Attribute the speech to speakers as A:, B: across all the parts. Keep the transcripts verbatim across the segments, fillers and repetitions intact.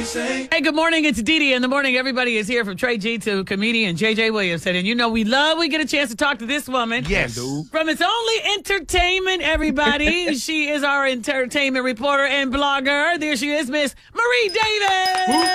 A: Hey, good morning. It's Dee Dee in the morning. Everybody is here from Trey G to comedian J J Williamson. And you know, we love we get a chance to talk to this woman.
B: Yes.
A: From It's Only Entertainment, everybody. She is our entertainment reporter and blogger. There she is, Miss Marie Davis.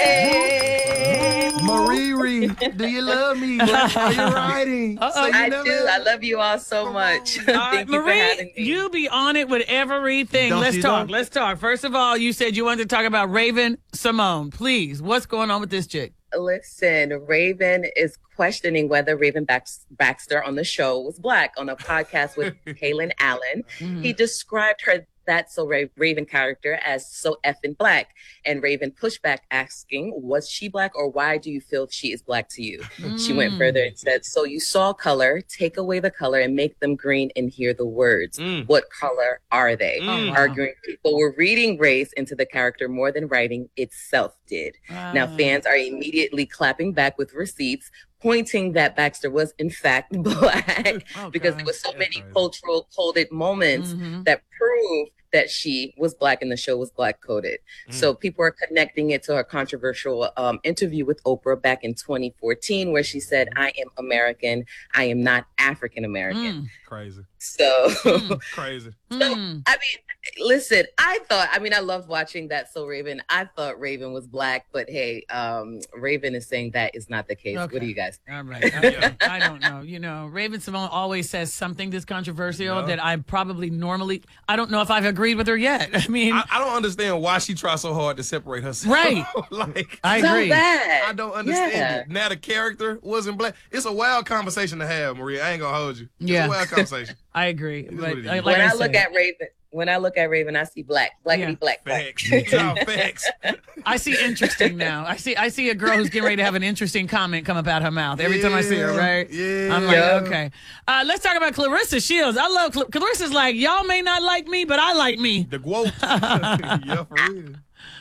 B: Hey. Marie Reed, do you love me? What are you writing?
A: Uh-oh.
C: I do. I love you all so much.
A: Uh,
C: Thank you
A: Marie,
C: for having me.
A: you be on it with everything.
B: Don't
A: Let's
B: you
A: talk.
B: know?
A: Let's talk. First of all, you said you wanted to talk about Raven Simone. Please, what's going on with this chick?
C: Listen, Raven is questioning whether Raven Bax- Baxter on the show was Black on a podcast with Kaylin Allen.
A: Mm-hmm.
C: He described her, that So Ra- Raven character, as so effing Black. And Raven pushed back asking, was she Black, or why do you feel she is Black to you?
A: Mm.
C: She went further and said, so you saw color, take away the color and make them green and hear the words.
B: Mm.
C: What color are they?
A: Mm. Wow.
C: Arguing people were reading race into the character more than writing itself did. Now
A: Wow.
C: fans are immediately clapping back with receipts, pointing that Baxter was in fact Black
A: Oh,
C: because
A: God.
C: there were so
B: That's
C: many
B: crazy.
C: cultural coded moments
A: Mhm.
C: that prove that she was Black and the show was Black coded.
B: Mm.
C: So people are connecting it to her controversial um, interview with Oprah back in twenty fourteen, where she said, I am American, I am not African American.
A: Mm.
B: Crazy.
C: So,
A: Mm.
B: Crazy.
A: Mm.
C: I mean, listen, I thought, I mean, I loved watching that. So Raven, I thought Raven was Black, but hey, um, Raven is saying that is not the case.
A: Okay.
C: What do you guys
A: All right. I, I don't know. You know, Raven Simone always says something this controversial
B: Yeah.
A: that I probably normally, I don't know if I've agreed with her yet. I mean,
B: I, I don't understand why she tries so hard to separate herself.
A: Right.
B: like,
A: I
C: so
A: agree.
C: bad.
B: I don't understand
C: Yeah.
B: it. Now the character wasn't Black. It's a wild conversation to have, Maria. I ain't gonna hold you. It's
A: Yeah.
B: a wild conversation.
A: I agree.
B: is
A: But
B: what it
A: uh,
B: is.
A: like
C: when
A: I,
C: I, look
A: said,
C: at Raven, when I look at Raven, I see Black, Blackity
A: Yeah.
C: Black, Black.
B: Facts. Child facts.
A: I see interesting now. I see I see a girl who's getting ready to have an interesting comment come up out her mouth every time I see her,
B: Yeah,
A: right?
B: yeah.
A: I'm like,
C: Yeah.
A: okay. Uh, let's talk about Clarissa Shields. I love Cl- Clarissa's like, y'all may not like me, but I like me.
B: The quote. Yeah, for real.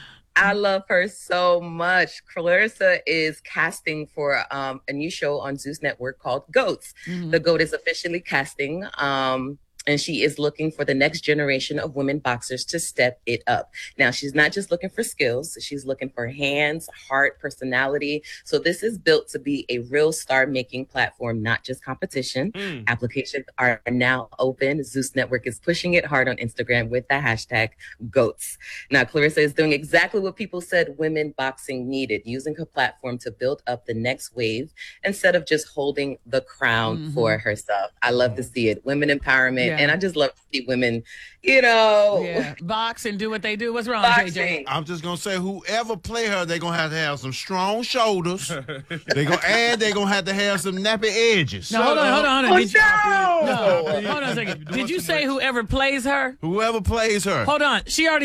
C: I love her so much. Clarissa is casting for um, a new show on Zeus Network called Goats.
A: Mhm.
C: The GOAT is officially casting, um, and she is looking for the next generation of women boxers to step it up. Now, she's not just looking for skills. She's looking for hands, heart, personality. So this is built to be a real star-making platform, not just competition.
B: Mm.
C: Applications are now open. Zeus Network is pushing it hard on Instagram with the hashtag GOATS. Now, Clarissa is doing exactly what people said women boxing needed, using her platform to build up the next wave instead of just holding the crown
A: Mhm.
C: for herself. I love to see it. Women empowerment.
A: Yeah.
C: And I just love to see women, you know,
A: Yeah, box and do what they do. What's wrong, J J?
C: boxing.
D: I'm just gonna say, whoever play her, they gonna have to have some strong shoulders. they gonna and they gonna have to have some nappy edges.
A: No, hold on, hold on, hold on.
C: Oh,
A: Did you,
C: no!
A: no, hold on a second. Did you say whoever plays her?
D: Whoever plays her.
A: Hold on. She already